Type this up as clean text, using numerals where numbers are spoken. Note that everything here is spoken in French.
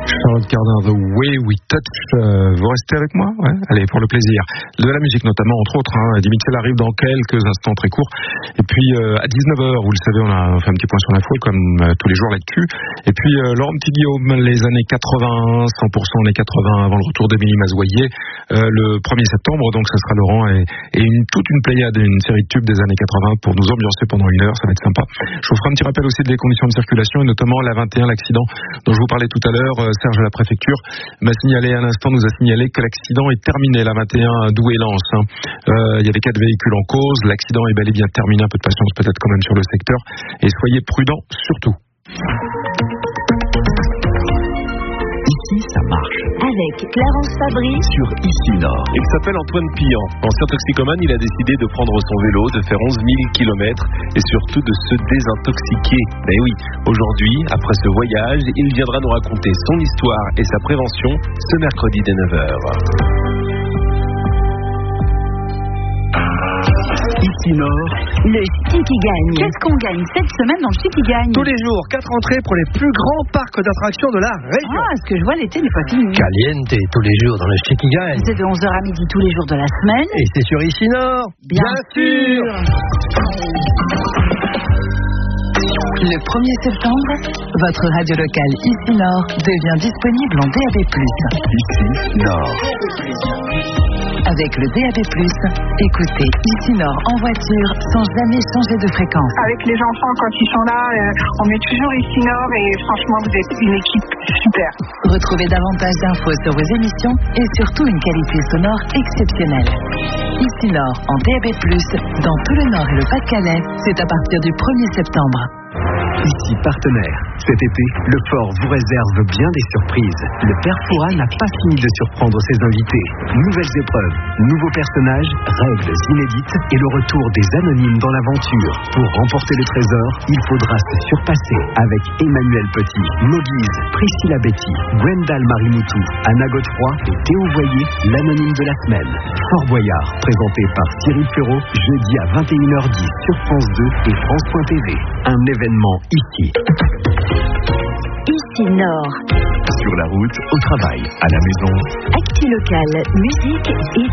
Charlotte Cardin, The Way We Touch. Vous restez avec moi? Ouais. Allez, pour le plaisir. De la musique notamment, entre autres. Eddie Mitchell arrive dans quelques instants très courts. Et puis, à 19h, vous le savez, on a fait un petit point sur l'info, comme tous les jours l'actu. Et puis, Laurent Petit-Guillaume, les années 80, 100% années 80, avant le retour d'Émilie Mazoyer, le 1er septembre. Donc, ça sera Laurent et toute une pléiade, une série de tubes des années 80 pour nous ambiancer pendant une heure. Ça va être sympa. Je vous ferai un petit rappel aussi des conditions de circulation, et notamment la 21, l'accident dont je vous parlais tout à l'heure. Serge à la préfecture m'a signalé à l'instant, nous a signalé que l'accident est terminé, la 21 Douai-Lens. Il y avait 4 véhicules en cause, l'accident est bel et bien terminé, un peu de patience peut-être quand même sur le secteur, et soyez prudents surtout. Ici, ça marche. Avec Clarence Fabry sur Ici Nord. Il s'appelle Antoine Pillan. Ancien toxicomane, il a décidé de prendre son vélo, de faire 11 000 km et surtout de se désintoxiquer. Mais oui, aujourd'hui, après ce voyage, il viendra nous raconter son histoire et sa prévention ce mercredi dès 9h. Ici Nord, le Chi qui gagne. Qu'est-ce qu'on gagne cette semaine dans le Chi qui gagne? Tous les jours, 4 entrées pour les plus grands parcs d'attractions de la région. Ah, ce que je vois, l'été n'est pas fini. Caliente tous les jours dans le Chi qui gagne. C'est de 11h à midi tous les jours de la semaine. Et c'est sur Ici Nord. Bien sûr. Le 1er septembre, votre radio locale Ici Nord devient disponible en DAB+. Ici Nord. Avec le DAB+, écoutez Ici Nord en voiture sans jamais changer de fréquence. Avec les enfants, quand ils sont là, on met toujours Ici Nord et franchement, vous êtes une équipe super. Retrouvez davantage d'infos sur vos émissions et surtout une qualité sonore exceptionnelle. Ici Nord en DAB+, dans tout le Nord et le Pas-de-Calais, c'est à partir du 1er septembre. Ici partenaire. Cet été, le Fort vous réserve bien des surprises. Le Père Fouras n'a pas fini de surprendre ses invités. Nouvelles épreuves, nouveaux personnages, règles inédites et le retour des anonymes dans l'aventure. Pour remporter le trésor, il faudra se surpasser avec Emmanuel Petit, Moguise, Priscilla Betty, Gwendal Marimoutou, Anna Godefroy et Théo Voyer, l'anonyme de la semaine. Fort Boyard, présenté par Cyril Ferraud, jeudi à 21h10 sur France 2 et France.tv. Un événement ici. Ici Nord. Sur la route, au travail, à la maison. Actu locale, musique et